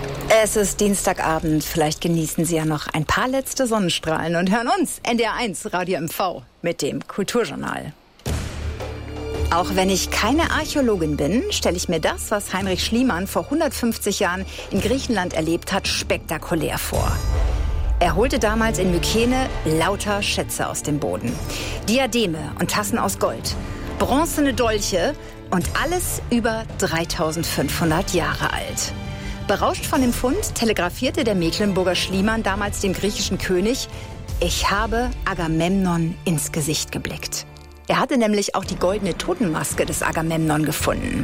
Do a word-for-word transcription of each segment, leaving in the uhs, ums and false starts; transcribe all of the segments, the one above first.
Es ist Dienstagabend, vielleicht genießen Sie ja noch ein paar letzte Sonnenstrahlen und hören uns, N D R eins Radio M V, mit dem Kulturjournal. Auch wenn ich keine Archäologin bin, stelle ich mir das, was Heinrich Schliemann vor hundertfünfzig Jahren in Griechenland erlebt hat, spektakulär vor. Er holte damals in Mykene lauter Schätze aus dem Boden. Diademe und Tassen aus Gold, bronzene Dolche und alles über dreitausendfünfhundert Jahre alt. Berauscht von dem Fund telegrafierte der Mecklenburger Schliemann damals dem griechischen König: Ich habe Agamemnon ins Gesicht geblickt. Er hatte nämlich auch die goldene Totenmaske des Agamemnon gefunden.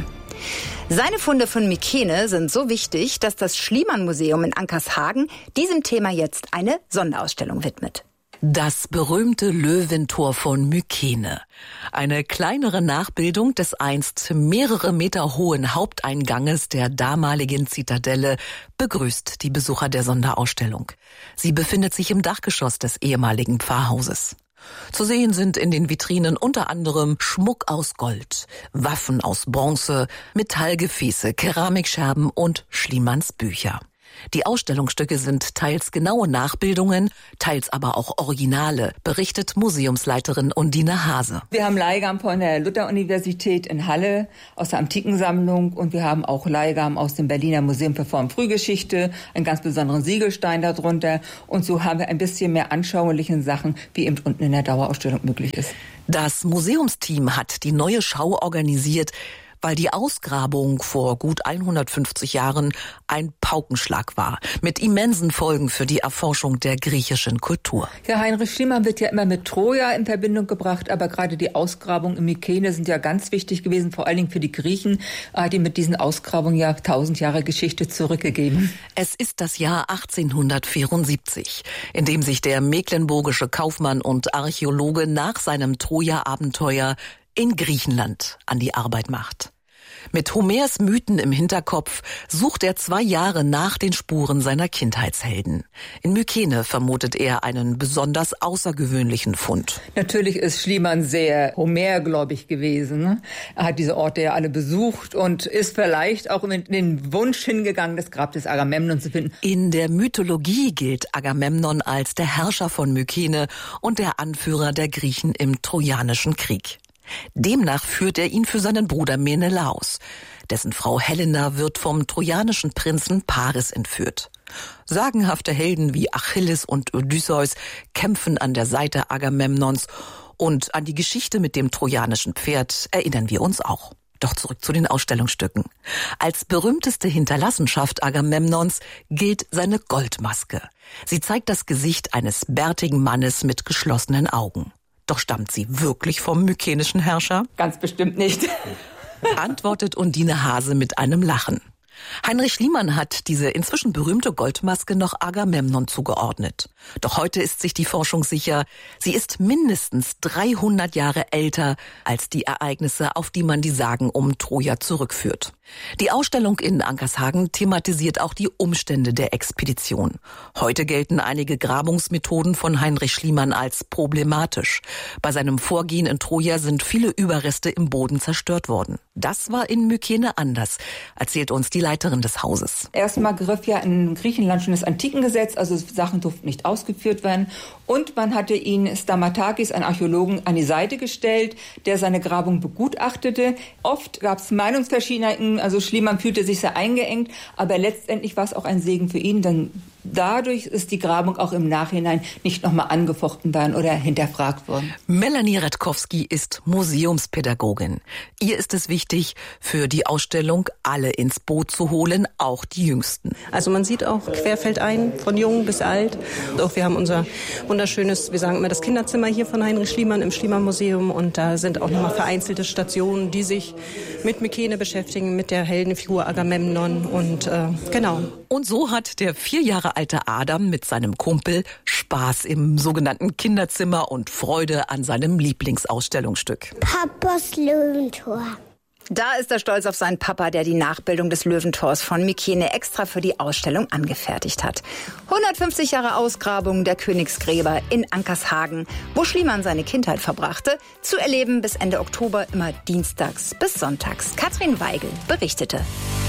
Seine Funde von Mykene sind so wichtig, dass das Schliemann-Museum in Ankershagen diesem Thema jetzt eine Sonderausstellung widmet. Das berühmte Löwentor von Mykene. Eine kleinere Nachbildung des einst mehrere Meter hohen Haupteinganges der damaligen Zitadelle begrüßt die Besucher der Sonderausstellung. Sie befindet sich im Dachgeschoss des ehemaligen Pfarrhauses. Zu sehen sind in den Vitrinen unter anderem Schmuck aus Gold, Waffen aus Bronze, Metallgefäße, Keramikscherben und Schliemanns Bücher. Die Ausstellungsstücke sind teils genaue Nachbildungen, teils aber auch Originale, berichtet Museumsleiterin Undine Hase. Wir haben Leihgaben von der Luther-Universität in Halle aus der Antikensammlung und wir haben auch Leihgaben aus dem Berliner Museum für Vor- und Frühgeschichte, einen ganz besonderen Siegelstein darunter. Und so haben wir ein bisschen mehr anschauliche Sachen, wie eben unten in der Dauerausstellung möglich ist. Das Museumsteam hat die neue Schau organisiert, weil die Ausgrabung vor gut hundertfünfzig Jahren ein Paukenschlag war, mit immensen Folgen für die Erforschung der griechischen Kultur. Ja, Heinrich Schliemann wird ja immer mit Troja in Verbindung gebracht, aber gerade die Ausgrabungen in Mykene sind ja ganz wichtig gewesen, vor allen Dingen für die Griechen, die mit diesen Ausgrabungen ja tausend Jahre Geschichte zurückgegeben. Es ist das Jahr achtzehnhundertvierundsiebzig, in dem sich der mecklenburgische Kaufmann und Archäologe nach seinem Troja-Abenteuer in Griechenland an die Arbeit macht. Mit Homers Mythen im Hinterkopf sucht er zwei Jahre nach den Spuren seiner Kindheitshelden. In Mykene vermutet er einen besonders außergewöhnlichen Fund. Natürlich ist Schliemann sehr Homergläubig gewesen. Er hat diese Orte ja alle besucht und ist vielleicht auch mit den Wunsch hingegangen, das Grab des Agamemnon zu finden. In der Mythologie gilt Agamemnon als der Herrscher von Mykene und der Anführer der Griechen im Trojanischen Krieg. Demnach führt er ihn für seinen Bruder Menelaos. Dessen Frau Helena wird vom trojanischen Prinzen Paris entführt. Sagenhafte Helden wie Achilles und Odysseus kämpfen an der Seite Agamemnons und an die Geschichte mit dem trojanischen Pferd erinnern wir uns auch. Doch zurück zu den Ausstellungsstücken. Als berühmteste Hinterlassenschaft Agamemnons gilt seine Goldmaske. Sie zeigt das Gesicht eines bärtigen Mannes mit geschlossenen Augen. Doch stammt sie wirklich vom mykenischen Herrscher? Ganz bestimmt nicht. Antwortet Undine Hase mit einem Lachen. Heinrich Schliemann hat diese inzwischen berühmte Goldmaske noch Agamemnon zugeordnet. Doch heute ist sich die Forschung sicher, sie ist mindestens dreihundert Jahre älter als die Ereignisse, auf die man die Sagen um Troja zurückführt. Die Ausstellung in Ankershagen thematisiert auch die Umstände der Expedition. Heute gelten einige Grabungsmethoden von Heinrich Schliemann als problematisch. Bei seinem Vorgehen in Troja sind viele Überreste im Boden zerstört worden. Das war in Mykene anders, erzählt uns die Leiterin des Hauses. Erstmal griff ja in Griechenland schon das Antikengesetz, also Sachen durften nicht ausgeführt werden. Und man hatte ihn Stamatakis, einen Archäologen, an die Seite gestellt, der seine Grabung begutachtete. Oft gab es Meinungsverschiedenheiten, also Schliemann fühlte sich sehr eingeengt, aber letztendlich war es auch ein Segen für ihn, denn dadurch ist die Grabung auch im Nachhinein nicht nochmal angefochten worden oder hinterfragt worden. Melanie Redkowski ist Museumspädagogin. Ihr ist es wichtig, für die Ausstellung alle ins Boot zu holen, auch die Jüngsten. Also man sieht auch querfeldein, von jung bis alt. Auch wir haben unser wunderschönes, wir sagen immer das Kinderzimmer hier von Heinrich Schliemann im Schliemann-Museum und da sind auch nochmal vereinzelte Stationen, die sich mit Mykene beschäftigen, mit der Heldenfigur Agamemnon und äh, genau. Und so hat der vier Jahre alte Adam mit seinem Kumpel Spaß im sogenannten Kinderzimmer und Freude an seinem Lieblingsausstellungsstück. Papas Löwentor. Da ist er stolz auf seinen Papa, der die Nachbildung des Löwentors von Mykene extra für die Ausstellung angefertigt hat. hundertfünfzig Jahre Ausgrabung der Königsgräber in Ankershagen, wo Schliemann seine Kindheit verbrachte, zu erleben bis Ende Oktober immer dienstags bis sonntags. Katrin Weigel berichtete.